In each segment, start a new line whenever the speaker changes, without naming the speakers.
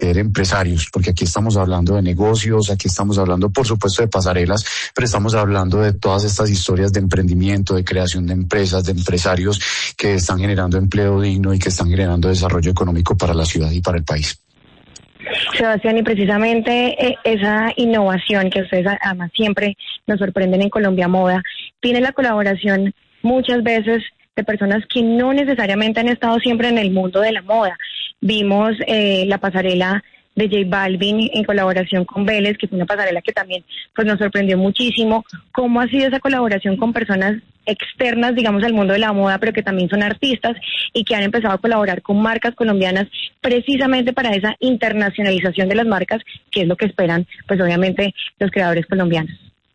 ser empresarios, porque aquí estamos hablando de negocios, aquí estamos hablando, por supuesto, de pasarelas, pero estamos hablando de todas estas historias de emprendimiento, de creación de empresas, de empresarios que están generando empleo digno y que están generando desarrollo económico para la ciudad y para el país.
Sebastián, y precisamente esa innovación que ustedes además siempre nos sorprenden en Colombia Moda, tiene la colaboración muchas veces de personas que no necesariamente han estado siempre en el mundo de la moda. Vimos la pasarela de J Balvin en colaboración con Vélez, que fue una pasarela que también pues nos sorprendió muchísimo. ¿Cómo ha sido esa colaboración con personas externas, digamos, al mundo de la moda, pero que también son artistas y que han empezado a colaborar con marcas colombianas precisamente para esa internacionalización de las marcas, que es lo que esperan, pues obviamente, los creadores colombianos?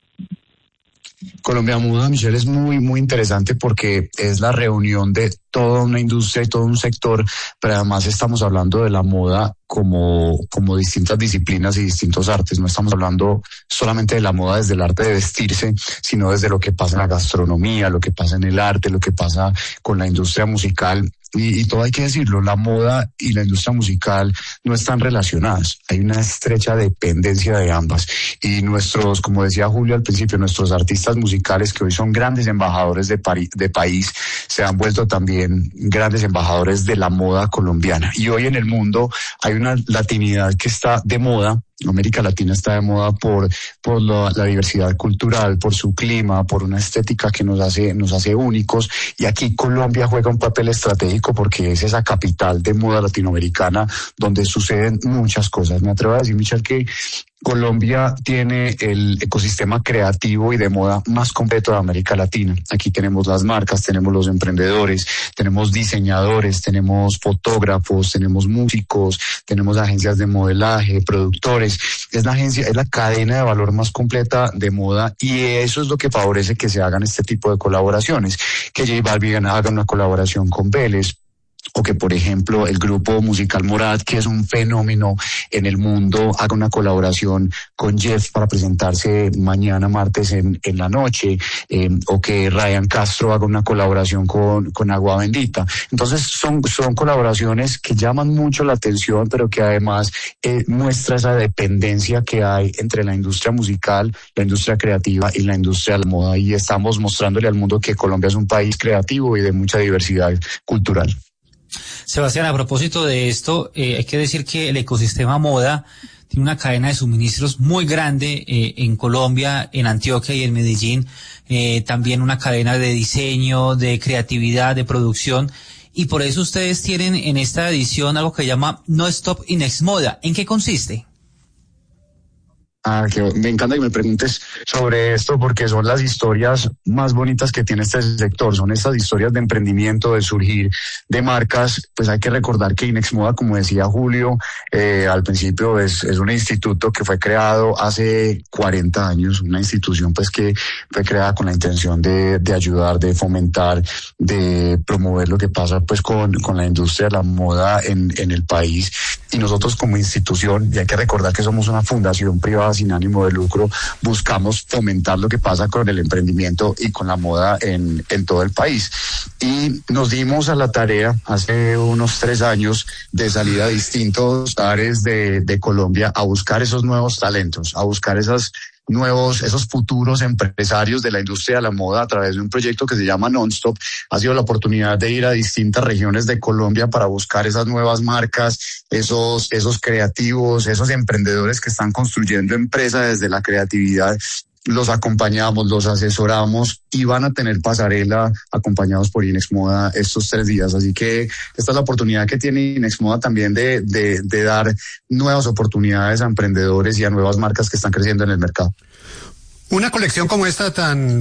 Colombia Moda, Michelle, es muy, muy interesante porque es la reunión de toda una industria y todo un sector, pero además estamos hablando de la moda como distintas disciplinas y distintos artes. No estamos hablando solamente de la moda desde el arte de vestirse, sino desde lo que pasa en la gastronomía, lo que pasa en el arte, lo que pasa con la industria musical. Y todo hay que decirlo, la moda y la industria musical no están relacionadas. Hay una estrecha dependencia de ambas. Y nuestros, como decía Julio al principio, nuestros artistas musicales, que hoy son grandes embajadores de país, se han vuelto también grandes embajadores de la moda colombiana. Y hoy en el mundo hay una latinidad que está de moda. América Latina está de moda por la diversidad cultural, por su clima, por una estética que nos hace únicos, y aquí Colombia juega un papel estratégico porque es esa capital de moda latinoamericana donde suceden muchas cosas. Me atrevo a decir, Michelle, que Colombia tiene el ecosistema creativo y de moda más completo de América Latina. Aquí tenemos las marcas, tenemos los emprendedores, tenemos diseñadores, tenemos fotógrafos, tenemos músicos, tenemos agencias de modelaje, productores. Es la cadena de valor más completa de moda, y eso es lo que favorece que se hagan este tipo de colaboraciones. Que J Balvin haga una colaboración con Vélez, o que, por ejemplo, el grupo musical Morat, que es un fenómeno en el mundo, haga una colaboración con Jeff para presentarse mañana martes en la noche, o que Ryan Castro haga una colaboración con Agua Bendita. Entonces son colaboraciones que llaman mucho la atención, pero que además muestra esa dependencia que hay entre la industria musical, la industria creativa y la industria de la moda, y estamos mostrándole al mundo que Colombia es un país creativo y de mucha diversidad cultural.
Sebastián, a propósito de esto, hay que decir que el ecosistema moda tiene una cadena de suministros muy grande en Colombia, en Antioquia y en Medellín, también una cadena de diseño, de creatividad, de producción, y por eso ustedes tienen en esta edición algo que se llama No Stop in Exmoda. ¿En qué consiste?
Que me encanta que me preguntes sobre esto, porque son las historias más bonitas que tiene este sector. Son estas historias de emprendimiento, de surgir de marcas. Pues hay que recordar que Inexmoda, como decía Julio, al principio es un instituto que fue creado hace 40 años, una institución pues que fue creada con la intención de ayudar, de fomentar, de promover lo que pasa pues con la industria de la moda en el país. Y nosotros como institución, y hay que recordar que somos una fundación privada sin ánimo de lucro, buscamos fomentar lo que pasa con el emprendimiento y con la moda en todo el país. Y nos dimos a la tarea hace unos 3 años de salir a distintos áreas de Colombia a buscar esos nuevos talentos, a buscar esos futuros empresarios de la industria de la moda a través de un proyecto que se llama Nonstop. Ha sido la oportunidad de ir a distintas regiones de Colombia para buscar esas nuevas marcas, esos creativos, esos emprendedores que están construyendo empresas desde la creatividad. Los acompañamos, los asesoramos y van a tener pasarela acompañados por Inexmoda estos 3 días. Así que esta es la oportunidad que tiene Inexmoda también de dar nuevas oportunidades a emprendedores y a nuevas marcas que están creciendo en el mercado.
Una colección como esta tan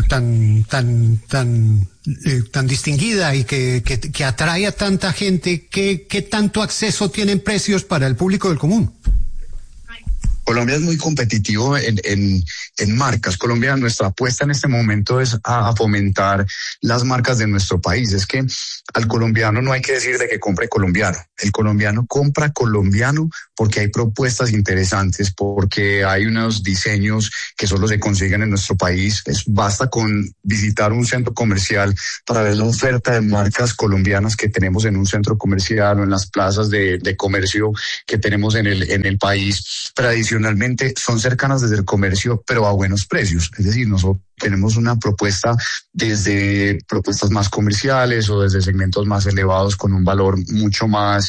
distinguida y que atrae a tanta gente, ¿qué tanto acceso tienen precios para el público del común?
Colombia es muy competitivo en en marcas. Colombia, nuestra apuesta en este momento es a fomentar las marcas de nuestro país. Es que al colombiano no hay que decir de que compre colombiano. El colombiano compra colombiano porque hay propuestas interesantes, porque hay unos diseños que solo se consiguen en nuestro país. Basta con visitar un centro comercial para ver la oferta de marcas colombianas que tenemos en un centro comercial o en las plazas de comercio que tenemos en el país. Tradicionalmente son cercanas desde el comercio, pero a buenos precios. Es decir, nosotros tenemos una propuesta desde propuestas más comerciales o desde segmentos más elevados con un valor mucho más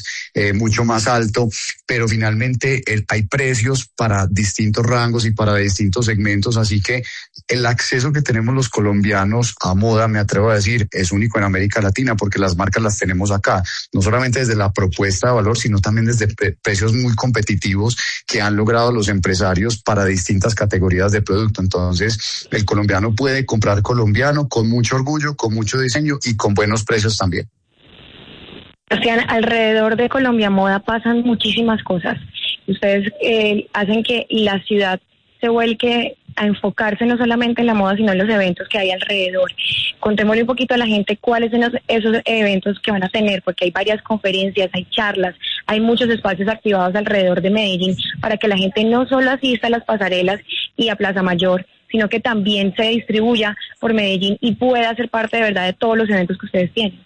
alto, pero finalmente hay precios para distintos rangos y para distintos segmentos, así que el acceso que tenemos los colombianos a moda, me atrevo a decir, es único en América Latina porque las marcas las tenemos acá, no solamente desde la propuesta de valor, sino también desde precios muy competitivos que han logrado los empresarios para distintas categorías de producto. Entonces, el colombiano puede comprar colombiano con mucho orgullo, con mucho diseño y con buenos precios también.
Sebastián, alrededor de Colombia Moda pasan muchísimas cosas. Ustedes hacen que la ciudad se vuelque a enfocarse no solamente en la moda, sino en los eventos que hay alrededor. Contémosle un poquito a la gente cuáles son esos eventos que van a tener, porque hay varias conferencias, hay charlas, hay muchos espacios activados alrededor de Medellín para que la gente no solo asista a las pasarelas y a Plaza Mayor, sino que también se distribuya por Medellín y pueda ser parte de verdad de todos los eventos que ustedes tienen.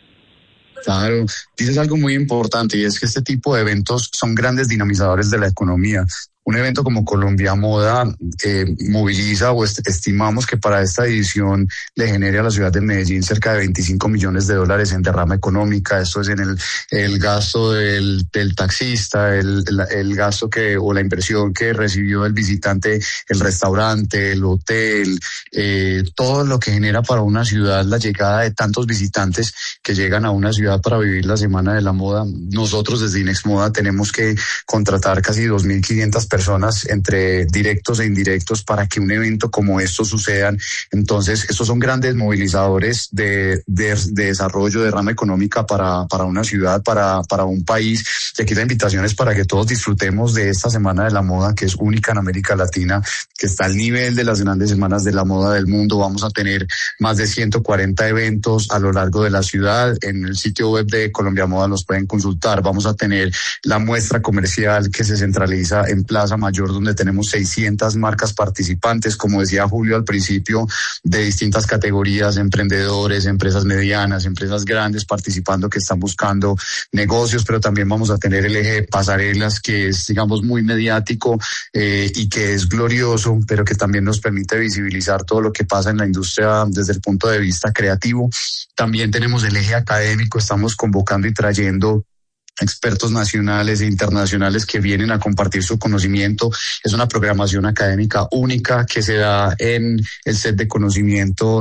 Claro, dices algo muy importante y es que este tipo de eventos son grandes dinamizadores de la economía. Un evento como Colombia Moda moviliza o estimamos que para esta edición le genere a la ciudad de Medellín cerca de $25 millones en derrama económica. Esto es en el gasto del taxista, el gasto o la inversión que recibió el visitante, el restaurante, el hotel, todo lo que genera para una ciudad la llegada de tantos visitantes que llegan a una ciudad para vivir la Semana de la Moda. Nosotros desde Inex Moda tenemos que contratar casi 2.500 personas entre directos e indirectos para que un evento como esto sucedan. Entonces, estos son grandes movilizadores de desarrollo, de rama económica para una ciudad, para un país. Y aquí la invitación es para que todos disfrutemos de esta Semana de la Moda, que es única en América Latina, que está al nivel de las grandes semanas de la moda del mundo. Vamos a tener más de 140 eventos a lo largo de la ciudad. En el sitio web de Colombia Moda los pueden consultar. Vamos a tener la muestra comercial que se centraliza en Plaza Mayor, donde tenemos 600 marcas participantes, como decía Julio al principio, de distintas categorías, emprendedores, empresas medianas, empresas grandes participando que están buscando negocios, pero también vamos a tener el eje de pasarelas que es, digamos, muy mediático y que es glorioso, pero que también nos permite visibilizar todo lo que pasa en la industria desde el punto de vista creativo. También tenemos el eje académico, estamos convocando y trayendo expertos nacionales e internacionales que vienen a compartir su conocimiento. Es una programación académica única que se da en el set de conocimiento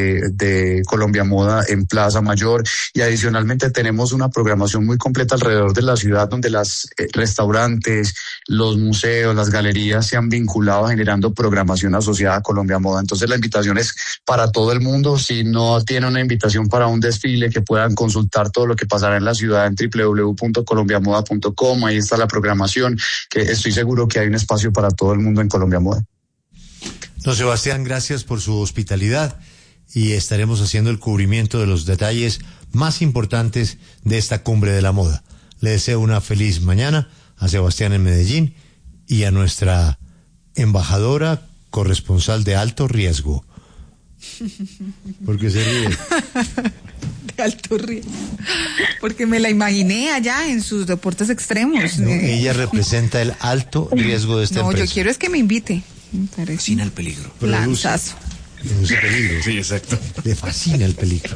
de Colombia Moda en Plaza Mayor, y adicionalmente tenemos una programación muy completa alrededor de la ciudad donde los restaurantes, los museos, las galerías se han vinculado generando programación asociada a Colombia Moda. Entonces la invitación es para todo el mundo. Si no tiene una invitación para un desfile, que puedan consultar todo lo que pasará en la ciudad en www.colombiamoda.com. Ahí está la programación, que estoy seguro que hay un espacio para todo el mundo en Colombia Moda.
Don Sebastián, gracias por su hospitalidad y estaremos haciendo el cubrimiento de los detalles más importantes de esta cumbre de la moda. Le deseo una feliz mañana a Sebastián en Medellín y a nuestra embajadora corresponsal de alto riesgo. ¿Por qué se ríe?
De alto riesgo. Porque me la imaginé allá en sus deportes extremos.
No, ella representa el alto riesgo de esta empresa.
No, yo quiero es que me invite. Me
fascina el peligro.
Lanzazo.
Le peligro.
Sí, exacto.
Le fascina el peligro.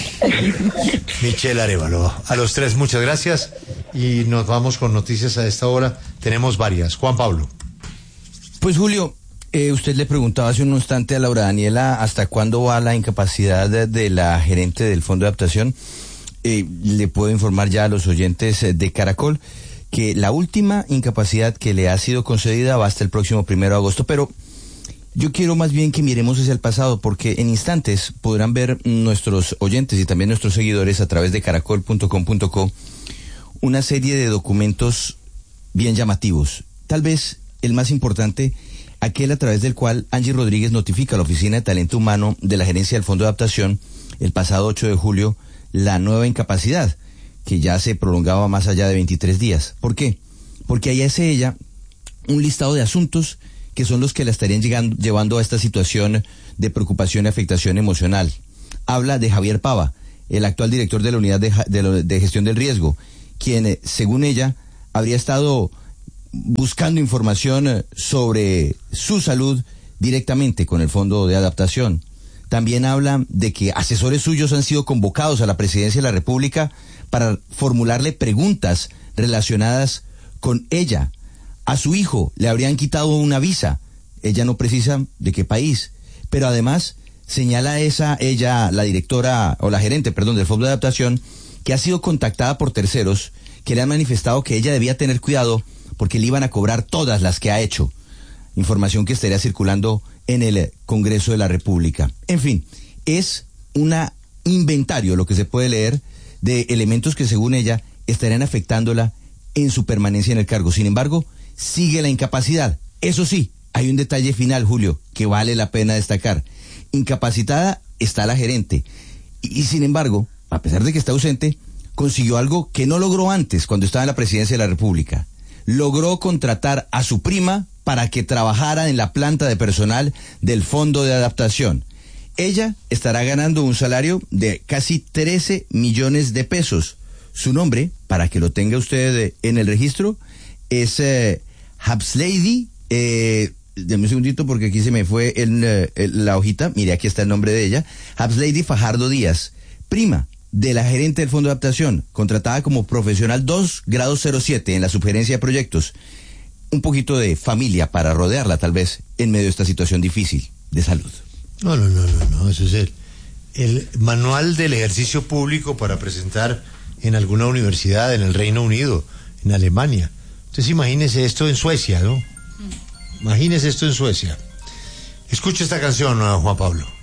Michelle Arévalo. A los tres, muchas gracias. Y nos vamos con noticias a esta hora. Tenemos varias. Juan Pablo.
Pues Julio, usted le preguntaba hace un instante a Laura Daniela hasta cuándo va la incapacidad de la gerente del Fondo de Adaptación. Le puedo informar ya a los oyentes de Caracol que la última incapacidad que le ha sido concedida va hasta el próximo 1 de agosto, pero yo quiero más bien que miremos hacia el pasado, porque en instantes podrán ver nuestros oyentes y también nuestros seguidores a través de caracol.com.co una serie de documentos bien llamativos. Tal vez el más importante, aquel a través del cual Angie Rodríguez notifica a la Oficina de Talento Humano de la Gerencia del Fondo de Adaptación el pasado 8 de julio la nueva incapacidad, que ya se prolongaba más allá de 23 días. ¿Por qué? Porque ahí hace ella un listado de asuntos que son los que la estarían llevando a esta situación de preocupación y afectación emocional. Habla de Javier Pava, el actual director de la Unidad de Gestión del Riesgo, quien, según ella, habría estado buscando información sobre su salud directamente con el Fondo de Adaptación. También habla de que asesores suyos han sido convocados a la Presidencia de la República para formularle preguntas relacionadas con ella. A su hijo le habrían quitado una visa. Ella no precisa de qué país. Pero además señala ella, la directora o la gerente, del Fondo de Adaptación, que ha sido contactada por terceros que le han manifestado que ella debía tener cuidado porque le iban a cobrar todas las que ha hecho. Información que estaría circulando en el Congreso de la República. En fin, es un inventario lo que se puede leer de elementos que, según ella, estarían afectándola en su permanencia en el cargo. Sin embargo, sigue la incapacidad. Eso sí, hay un detalle final, Julio, que vale la pena destacar. Incapacitada está la gerente. Y sin embargo, a pesar de que está ausente, consiguió algo que no logró antes cuando estaba en la Presidencia de la República. Logró contratar a su prima para que trabajara en la planta de personal del Fondo de Adaptación. Ella estará ganando un salario de casi 13 millones de pesos. Su nombre, para que lo tenga usted en el registro, es Hapslady. Deme un segundito porque aquí se me fue la hojita. Mire, aquí está el nombre de ella. Hapslady Fajardo Díaz, prima de la gerente del Fondo de Adaptación, contratada como profesional 2 grado 07 en la subgerencia de proyectos. Un poquito de familia para rodearla, tal vez, en medio de esta situación difícil de salud.
No, eso es el manual del ejercicio público para presentar en alguna universidad en el Reino Unido, en Alemania. Entonces imagínese esto en Suecia, ¿no? Imagínese esto en Suecia. Escuche esta canción, Juan Pablo.